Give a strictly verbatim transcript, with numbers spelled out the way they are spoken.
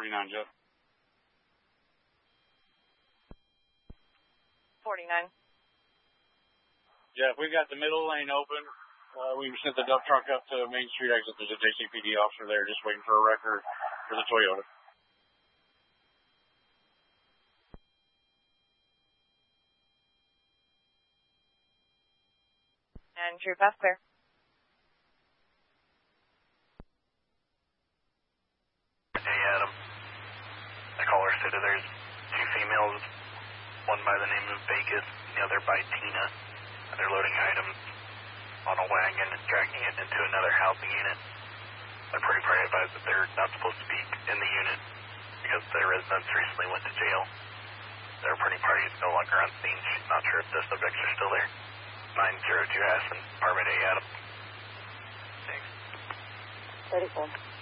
forty-nine, Jeff. forty-nine. Jeff, we've got the middle lane open. Uh, we sent the dump truck up to Main Street exit. There's a J C P D officer there just waiting for a record for the Toyota. And true pass clear. Hey, Adam. The caller said that there's two females, one by the name of Vegas, and the other by Tina. And they're loading items on a wagon and dragging it into another housing unit. They're pretty probably advised that they're not supposed to be in the unit because their residents recently went to jail. Their pretty party is no longer on scene. She's not sure if the subjects are still there. nine zero two Aspen, Department A, Adam. Thanks. thirty-four.